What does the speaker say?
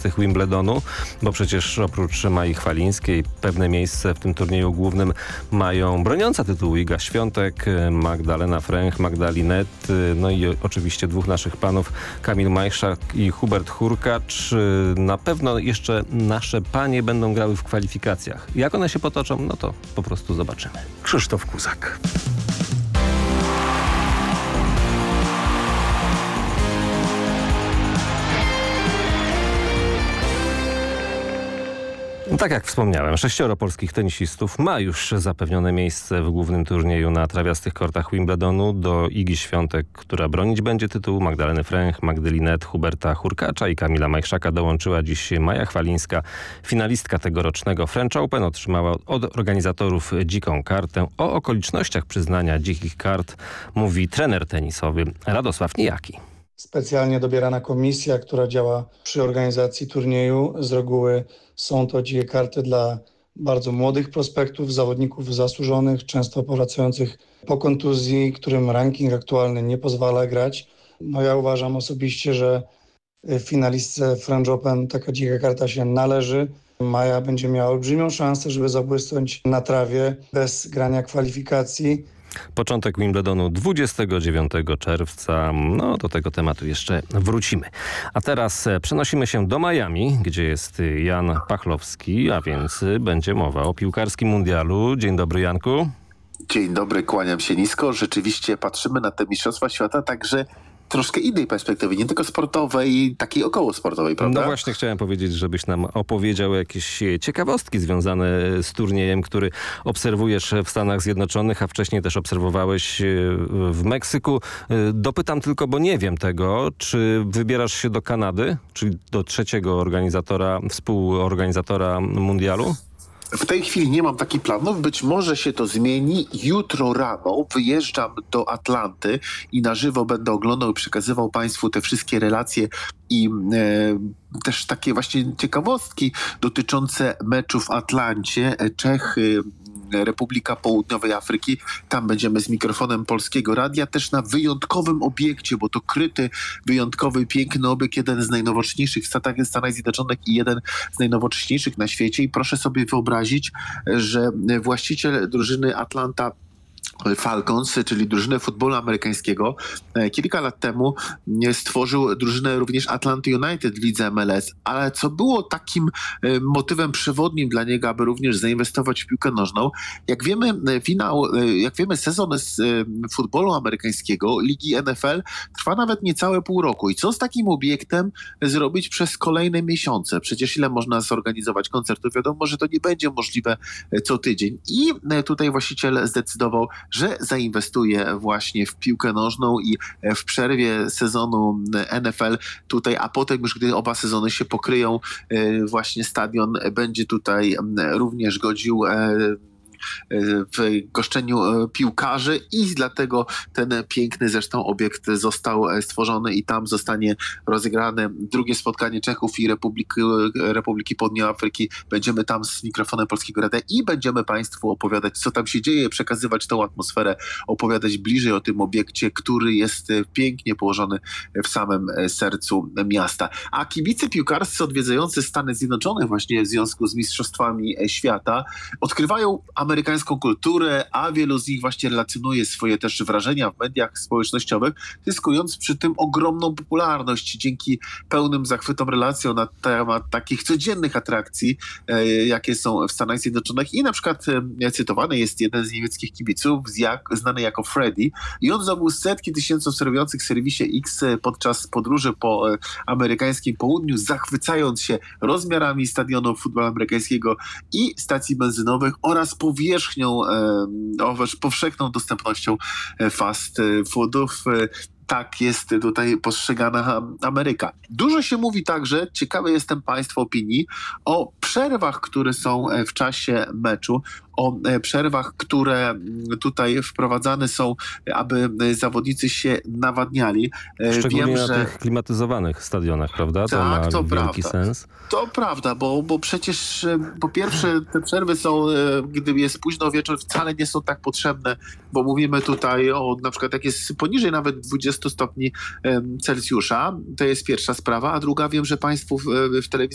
trawiastych Wimbledonu, bo przecież oprócz Mai Chwalińskiej pewne miejsce w tym turnieju głównym mają broniąca tytułu Iga Świątek, Magdalena Fręch, Magda Linette, no i oczywiście dwóch naszych panów, Kamil Majchrzak i Hubert Hurkacz. Na pewno jeszcze nasze panie będą grały w kwalifikacjach. Jak one się potoczą, no to po prostu zobaczymy. Krzysztof Kuzak. Tak jak wspomniałem, 6 polskich tenisistów ma już zapewnione miejsce w głównym turnieju na trawiastych kortach Wimbledonu. Do Igi Świątek, która bronić będzie tytułu, Magdaleny Fręch, Magdy Linette, Huberta Hurkacza i Kamila Majchrzaka dołączyła dziś Maja Chwalińska. Finalistka tegorocznego French Open otrzymała od organizatorów dziką kartę. O okolicznościach przyznania dzikich kart mówi trener tenisowy Radosław Nijaki. Specjalnie dobierana komisja, która działa przy organizacji turnieju. Z reguły są to dzikie karty dla bardzo młodych prospektów, zawodników zasłużonych, często powracających po kontuzji, którym ranking aktualny nie pozwala grać. No ja uważam osobiście, że finalistce French Open taka dzika karta się należy. Maja będzie miała olbrzymią szansę, żeby zabłysnąć na trawie bez grania kwalifikacji. Początek Wimbledonu 29 czerwca. No, do tego tematu jeszcze wrócimy. A teraz przenosimy się do Miami, gdzie jest Jan Pachlowski, a więc będzie mowa o piłkarskim mundialu. Dzień dobry, Janku. Dzień dobry, kłaniam się nisko. Rzeczywiście patrzymy na te mistrzostwa świata także troszkę innej perspektywy, nie tylko sportowej, takiej około sportowej, prawda? No właśnie chciałem powiedzieć, żebyś nam opowiedział jakieś ciekawostki związane z turniejem, który obserwujesz w Stanach Zjednoczonych, a wcześniej też obserwowałeś w Meksyku. Dopytam tylko, bo nie wiem tego, czy wybierasz się do Kanady, czyli do trzeciego współorganizatora mundialu? W tej chwili nie mam takich planów, być może się to zmieni. Jutro rano wyjeżdżam do Atlanty i na żywo będę oglądał i przekazywał Państwu te wszystkie relacje i też takie właśnie ciekawostki dotyczące meczu w Atlancie. Czechy, Republika Południowej Afryki. Tam będziemy z mikrofonem Polskiego Radia, też na wyjątkowym obiekcie, bo to kryty, wyjątkowy, piękny obiekt, jeden z najnowocześniejszych w Stanach Zjednoczonych i jeden z najnowocześniejszych na świecie. I proszę sobie wyobrazić, że właściciel drużyny Atlanta Falcons, czyli drużynę futbolu amerykańskiego, kilka lat temu stworzył drużynę również Atlanta United w lidze MLS, ale co było takim motywem przewodnim dla niego, aby również zainwestować w piłkę nożną, jak wiemy sezon z futbolu amerykańskiego, ligi NFL trwa nawet niecałe pół roku i co z takim obiektem zrobić przez kolejne miesiące? Przecież ile można zorganizować koncertów? Wiadomo, że to nie będzie możliwe co tydzień i tutaj właściciel zdecydował, że zainwestuje właśnie w piłkę nożną i w przerwie sezonu NFL tutaj, a potem już gdy oba sezony się pokryją, właśnie stadion będzie tutaj również godził w goszczeniu piłkarzy i dlatego ten piękny zresztą obiekt został stworzony i tam zostanie rozegrane drugie spotkanie Czechów i Republiki Południowej Afryki. Będziemy tam z mikrofonem Polskiego Radia i będziemy Państwu opowiadać, co tam się dzieje, przekazywać tą atmosferę, opowiadać bliżej o tym obiekcie, który jest pięknie położony w samym sercu miasta. A kibice piłkarscy odwiedzający Stany Zjednoczone właśnie w związku z mistrzostwami świata odkrywają amerykańską kulturę, a wielu z nich właśnie relacjonuje swoje też wrażenia w mediach społecznościowych, zyskując przy tym ogromną popularność dzięki pełnym zachwytom relacjom na temat takich codziennych atrakcji, jakie są w Stanach Zjednoczonych. I na przykład cytowany jest jeden z niemieckich kibiców, znany jako Freddy, i on zdobył setki tysięcy obserwujących w serwisie X podczas podróży po amerykańskim południu, zachwycając się rozmiarami stadionu futbolu amerykańskiego i stacji benzynowych oraz powierzchnią, powszechną dostępnością fast foodów. Tak jest tutaj postrzegana Ameryka. Dużo się mówi także, ciekawy jestem Państwa opinii, o przerwach, które są w czasie meczu, o przerwach, które tutaj wprowadzane są, aby zawodnicy się nawadniali. Szczególnie na tych klimatyzowanych stadionach, prawda? Tak, to ma wielki sens. To prawda, bo przecież po pierwsze te przerwy są, gdy jest późno wieczór, wcale nie są tak potrzebne, bo mówimy tutaj o na przykład jak jest poniżej nawet 20 stopni Celsjusza, to jest pierwsza sprawa, a druga, wiem, że Państwu w telewizji